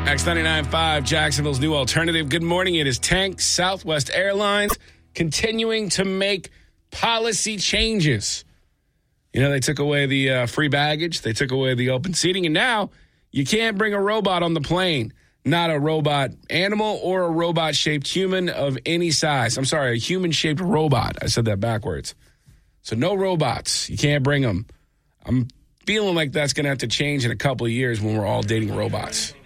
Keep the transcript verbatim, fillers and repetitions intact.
X ninety-nine point five, Jacksonville's new alternative. Good morning. It is Tank. Southwest Airlines continuing to make policy changes. You know, they took away the uh, free baggage. They took away the open seating. And now you can't bring a robot on the plane. Not a robot animal or a robot-shaped human of any size. I'm sorry, a human-shaped robot. I said that backwards. So no robots. You can't bring them. I'm feeling like that's going to have to change in a couple of years when we're all dating robots.